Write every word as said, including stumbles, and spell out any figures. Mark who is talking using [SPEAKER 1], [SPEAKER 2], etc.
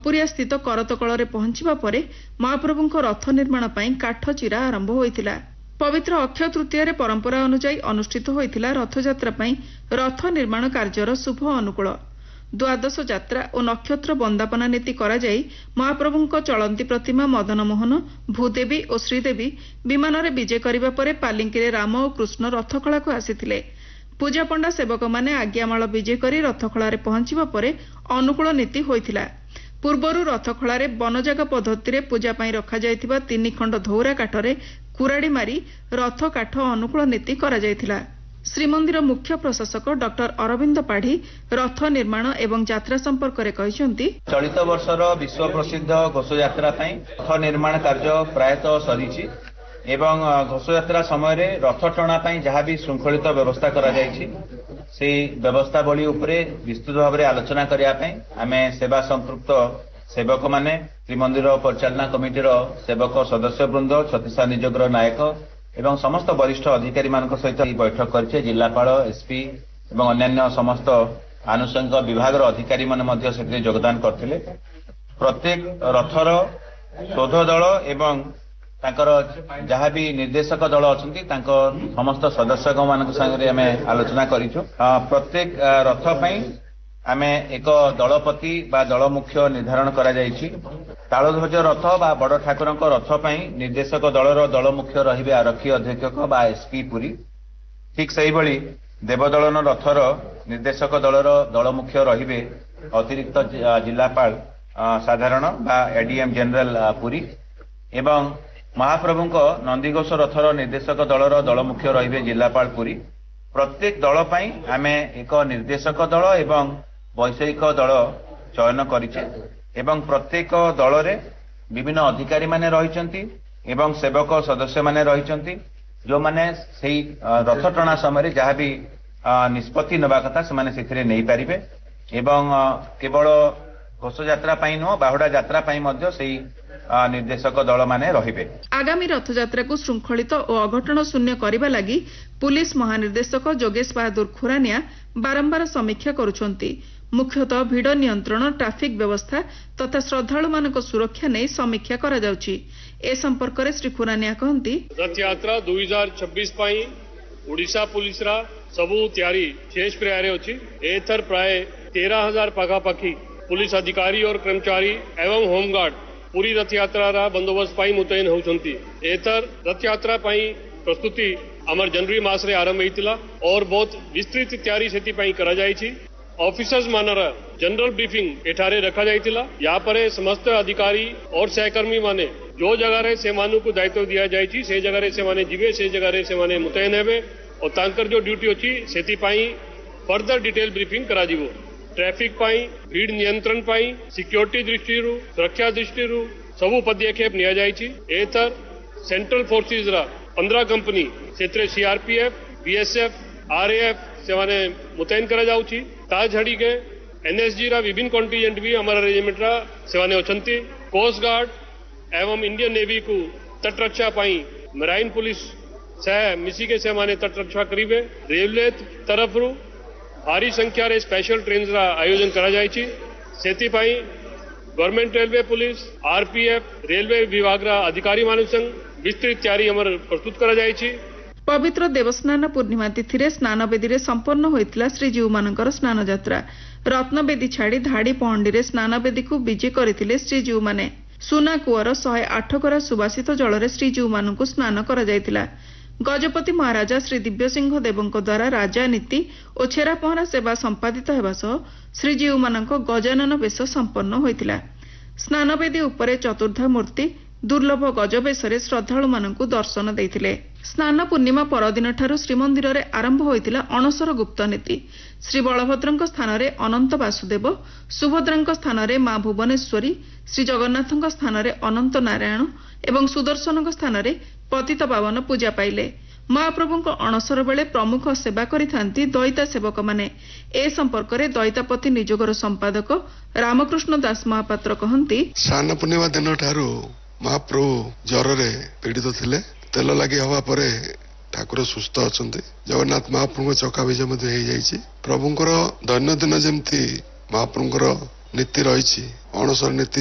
[SPEAKER 1] पुरिया स्थित करतकଳରେ पहुंचवा परे महाप्रभुଙ୍କ रथ निर्माण ପାଇଁ काठ चिरा आरंभ होइतिला। पवित्र अक्षय तृतीय परंपरा अनुଯାयी अनुष्ठित होइतिला रथयात्रा ପାଇଁ रथ निर्माण कार्यर शुभ अनुकूल। द्वादश यात्रा और नक्षत्र बंदापना नीति कराई महाप्रभुଙ୍କ चलंती प्रतिमा मदनमोहन भूदेवी और श्रीदेवी विमान में विजे करने पर पालिंकी राम और कृष्ण रथखला को आसीथिले। पूजा पंडा सेवक माने आज्ञामाल विजे करी रथखला पहुंचवा पर अनुकूल नीति होइतिला। पूर्वर रथखला बनजागा पद्धति पूजा पाई रखा जायथिबा तीन खंड धौरा काठरे कुराड़ी मारी रथ काठ अनुकूल नीति करा जायथिला। श्रीमंदिर मुख्य प्रशासक डॉक्टर अरविंद पाढ़ी रथ निर्माण एवं यात्रा संपर्क में कहते
[SPEAKER 2] चलित वर्षर विश्व प्रसिद्ध घोषयात्रा रथ निर्माण कार्य प्रायतः सरी एवं घोषयात्रा समय रथ टणा जहाँ भी श्रृंखलित व्यवस्था करा जायछि से व्यवस्थावली उपरे विस्तृत भाव में आलोचना करने आम सेवा संपृक्त सेवक माने श्रीमंदिर परिचालना कमिटीर सेवक सदस्य वृंद छत्तीसा निजोगर नायक एवं समस्त वरिष्ठ अधिकारी मानक सहित बैठक करिछे। जिलापाल एसपी एवं अन्यान्य समस्त आनुषंगिक विभाग अधिकारी माने से योगदान करथिले। प्रत्येक रथर शोध दल एवं तांकर जहाँ भी निर्देशक दल अच्छी समस्त सदस्य मान संगे आम आलोचना करिछु। प्रत्येक रथ पई आम एक दलपति बा दल मुख्य निर्धारण करा जायछि। तालध्वज रथ बा बड़ ठाकुर रथ पई निर्देशक दलर दल मुख्य रहिबे आरक्षी अधीक्षक बा एसपी पुरी। ठीक सही भली देवदलन रथर निर्देशक दलर दल मुख्य रहिबे अतिरिक्त जिलापाल साधारण बा एडीएम जनरल पुरी एवं महाप्रभुଙ୍କ नंदीघोष रथर निर्देशक दलर दल मुख्य रहिबे जिलापाल पुरी। प्रत्येक दल पई आमे एक निर्देशक दल एवं वैषयिक दल चयन करिछे एवं प्रत्येक दल रे विभिन्न अधिकारी माने रहिचंती एवं सेवक सदस्य माने रहिचंती जो माने सेही रथ टणा समय जहाँ भी निष्पत्ति नबा कथा से माने सेथिरे नै पारिबे एवं केवल घोषयात्रा पई नो बाहुडा यात्रा पई मध्य सेही निर्देशक दल माने रहिबे।
[SPEAKER 1] आगामी रथयात्रा को श्रृंखलित और अघटन शून्य करने लगी पुलिस महानिर्देशक जोगेश बहादुर खुरानिया बारंबार समीक्षा करुछंती। मुख्यतः भिड़ नियंत्रण ट्राफिक व्यवस्था तथा श्रद्धालु मानक सुरक्षा नहीं समीक्षा करा जाउछि। ए संपर्क में श्री खुरानिया कहती
[SPEAKER 3] रथयात्रा दो हज़ार छब्बीस पाई ओडिशा पुलिस रा सबु तैयारी शेष प्रयारे अछि। एथर प्राय तेरह हजार पाखापाखी पुलिस अधिकारी और कर्मचारी एवं होमगार्ड पूरी रथयात्रा रा बंदोबस्त पाई मुतयन होउछंती। एथर रथयात्रा पाई प्रस्तुति अमर जनवरी मास रे आरंभ होइतिला और बहुत विस्तृत तैयारी सेति पाई करा जायछि। ऑफिसर्स मानर जनरल ब्रीफिंग एठारे रखा जायतिला। या परे समस्त अधिकारी और सहकर्मी माने जो जगह रे से मानु को दायित्व दिया जायछि से जगह रे से माने जिवे से जगह रे से माने मुतयन हेबे और तांकर जो ड्यूटी अछि सेति पाई फर्दर डिटेल ब्रीफिंग करा जिवो। ट्रैफिक पाई भीड़ नियंत्रण पाई सिक्योरिटी दृष्टि सुरक्षा दृष्टि सबु पदक्षेप निया जायछि। एथर सेंट्रल फोर्सेस रा पंद्रह कंपनी क्षेत्र सीआरपीएफ बीएसएफ आरएएफ से माने मुतयन करा जाउछि। ता झड़ी के एनएसजी रा विभिन्न कॉन्टिजेंट भी हमारा रेजिमेंट रा सेवाने अछंती। कोस्ट गार्ड एवं इंडियन नेवी को तटरक्षा पाई मराइन पुलिस से मिसी के से माने तटरक्षा करीबे। रेलवे तरफ रु भारी संख्या रे स्पेशल ट्रेन रा आयोजन करा जायछि। सेति पाई government railway police RPF railway विभाग रा अधिकारी मानव संग विस्तृत तैयारी हमर प्रस्तुत करा जायछि।
[SPEAKER 1] पवित्र देवस्नान पूर्णिमा तिथि रे स्नान बेदी रे संपन्न होइतिला श्रीजीव मानकर स्नान यात्रा। रत्नबेदी छाड़ी धाड़ी पहंडी रे स्नान बेदी को विजे करथिले श्रीजीव माने। सुना कुआर सौ आठ गरा सुबासित जल रे श्रीजीव मानकु स्नान करा जायतिला। गजपति महाराजा श्री दिव्यसिंह देवଙ୍କ द्वारा राजा नीति और छेरा पहरा सेवा संपादित हेबा सह श्रीजीव मानक गजानन बेश संपन्न होइतिला। स्नान बेदी उपरे चतुर्धा मूर्ति दुर्लभ गजबेशरे श्रद्धालु मानकु दर्शन देइतिले। स्नान पूर्णिमा परदिन ठारू श्रीमंदिर रे आरंभ होइतिला अणसर गुप्त नीति। श्री बलभद्रଙ୍କ स्थान रे अनंत वासुदेव, सुभद्राଙ୍କ स्थान रे मां भुवनेश्वरी, श्री जगन्नाथଙ୍କ स्थान रे अनंत नारायण एवं सुदर्शनଙ୍କ स्थान रे पतित पावन पूजा पाइले। महाप्रभुଙ୍କ अणसर बेले प्रमुख सेवा करिथांती दयिता सेवक माने। ए संपर्क में दयितापति निजोगर संपादक रामकृष्ण दास महापात्र कहती
[SPEAKER 4] स्नान पूर्णिमा दिन ठारू महाप्रभु ज्वर रे पीड़ित थिले। तेल लगी हवा परे ठाकुर सुस्थ अछंती। जगन्नाथ महाप्रभु चका बीज प्रभुंकर दैनंदिन जमती महाप्रभुंकर ନୀତି ରହିଛି ଅଣସର ନୀତି